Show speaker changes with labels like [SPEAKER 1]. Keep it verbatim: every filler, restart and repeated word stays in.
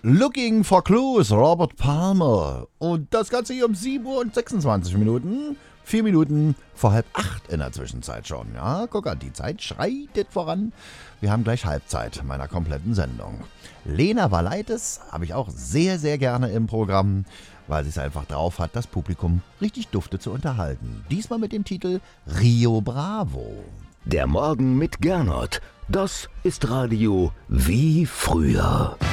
[SPEAKER 1] Looking for Clues, Robert Palmer. Und das Ganze hier um sieben Uhr und sechsundzwanzig Minuten. Vier Minuten vor halb acht in der Zwischenzeit schon. Ja, guck an, die Zeit schreitet voran. Wir haben gleich Halbzeit meiner kompletten Sendung. Lena Valaitis habe ich auch sehr, sehr gerne im Programm, weil sie es einfach drauf hat, das Publikum richtig dufte zu unterhalten. Diesmal mit dem Titel Rio Bravo.
[SPEAKER 2] Der Morgen mit Gernot. Das ist Radio wie früher.